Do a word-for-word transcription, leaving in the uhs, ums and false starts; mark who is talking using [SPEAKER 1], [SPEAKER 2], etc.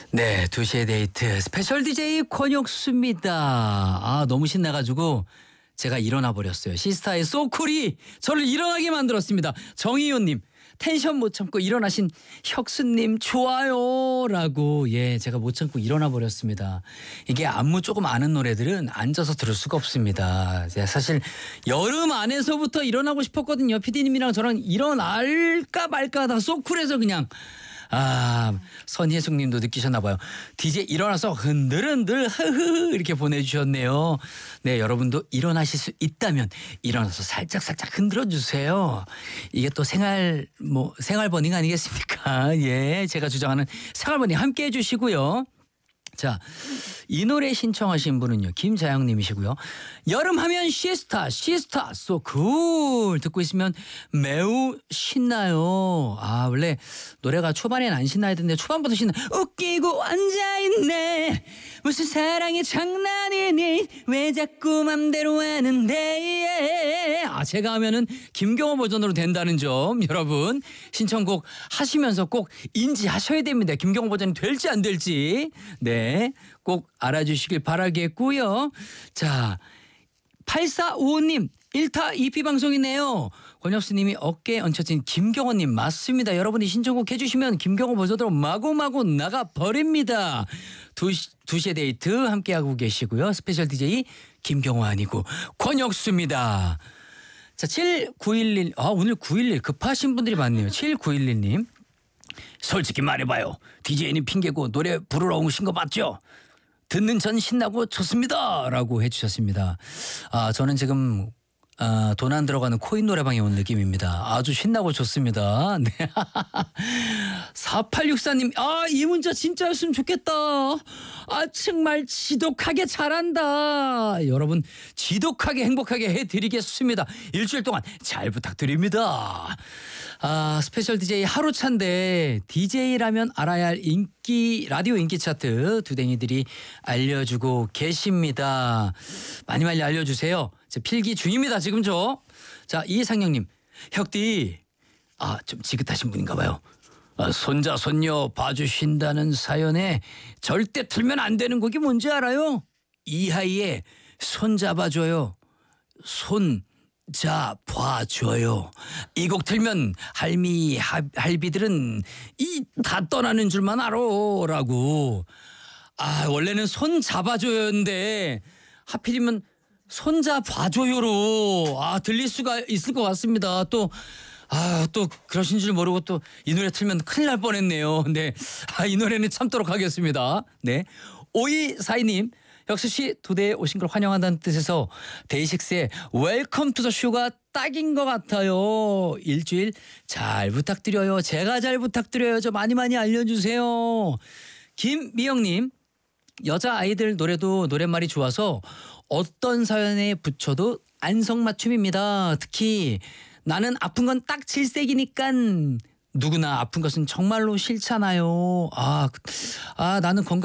[SPEAKER 1] 네, 두 시의 데이트 스페셜 디제이 권혁수입니다. 아, 너무 신나가지고 제가 일어나 버렸어요. 시스타의 소쿨이 저를 일어나게 만들었습니다. 정희윤님, 텐션 못 참고 일어나신 혁수님 좋아요라고. 예, 제가 못 참고 일어나 버렸습니다. 이게 안무 조금 아는 노래들은 앉아서 들을 수가 없습니다. 제가 사실 여름 안에서부터 일어나고 싶었거든요. 피디님이랑 저랑 일어날까 말까 하다가 소쿨에서 그냥. 아, 선혜숙 님도 느끼셨나 봐요. 디제이 일어나서 흔들흔들 흐흐 이렇게 보내주셨네요. 네, 여러분도 일어나실 수 있다면 일어나서 살짝살짝 흔들어 주세요. 이게 또 생활 뭐 생활 버닝 아니겠습니까? 예, 제가 주장하는 생활 버닝 함께 해주시고요. 자, 이 노래 신청하신 분은요, 김자영 님이시고요. 여름하면 시스타 시스타 소쿨 듣고 있으면 매우 신나요. 아, 원래 노래가 초반엔 안 신나야 되는데 초반부터 신나. 웃기고 앉아있네, 무슨 사랑이 장난이니, 왜 자꾸 맘대로 하는데. 아, 제가 하면은 김경호 버전으로 된다는 점 여러분 신청곡 하시면서 꼭 인지하셔야 됩니다. 김경호 버전이 될지 안 될지. 네, 꼭 알아주시길 바라겠고요. 자, 팔사오오 님, 일 타 이 피 방송이네요. 권혁수님이 어깨에 얹혀진 김경호님 맞습니다. 여러분이 신청곡 해주시면 김경호 버전으로 마구마구 나가버립니다. 두, 두 시의 데이트 함께하고 계시고요. 스페셜 디제이 김경호 아니고 권혁수입니다. 자, 칠구일일, 아, 오늘 구일일 급하신 분들이 많네요. 칠구일일 님. 솔직히 말해봐요. 디제이님 핑계고 노래 부르러 오신 거 맞죠? 듣는 전 신나고 좋습니다 라고 해주셨습니다. 아, 저는 지금 아, 돈 안 들어가는 코인 노래방에 온 느낌입니다. 아주 신나고 좋습니다. 네. 사팔육사 님, 아, 이 문자 진짜였으면 좋겠다. 아, 정말 지독하게 잘한다. 여러분, 지독하게 행복하게 해드리겠습니다. 일주일 동안 잘 부탁드립니다. 아, 스페셜 디제이 하루차인데 디제이라면 알아야 할 인기 라디오 인기 차트 두댕이들이 알려주고 계십니다. 많이 많이 알려주세요. 제 필기 중입니다 지금 저. 자, 이상영님, 혁디, 아, 좀 지긋하신 분인가 봐요. 아, 손자 손녀 봐주신다는 사연에 절대 틀면 안 되는 곡이 뭔지 알아요? 이하이의 손 잡아줘요. 손 잡아줘요. 이 곡 틀면 할미 하, 할비들은 이 다 떠나는 줄만 알아라고. 아, 원래는 손 잡아줘요인데 하필이면 손 잡아줘요로 아 들릴 수가 있을 것 같습니다. 또 아, 또 그러신 줄 모르고 또 이 노래 틀면 큰일 날 뻔했네요. 네, 아, 이 노래는 참도록 하겠습니다. 네, 오이사이 님, 혁수 씨 두 대에 오신 걸 환영한다는 뜻에서 데이식스의 웰컴 투 더 쇼가 딱인 것 같아요. 일주일 잘 부탁드려요. 제가 잘 부탁드려요. 저 많이 많이 알려주세요. 김미영님, 여자아이들 노래도 노랫말이 좋아서 어떤 사연에 붙여도 안성맞춤입니다. 특히 나는 아픈 건 딱 질색이니까 누구나 아픈 것은 정말로 싫잖아요. 아, 아, 나는 건강